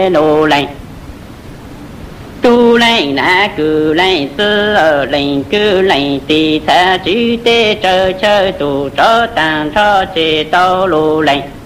nô lành tu lành na cư lành sư ở lành cư lành tì tha chữ tê chờ chờ tu cho tàng cho chê tao lô lành